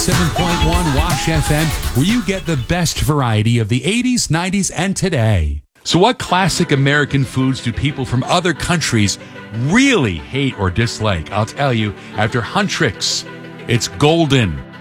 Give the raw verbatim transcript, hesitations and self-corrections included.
seven point one Wash F M, where you get the best variety of the eighties, nineties, and today. So what classic American foods do people from other countries really hate or dislike? I'll tell you after Huntrix. It's golden.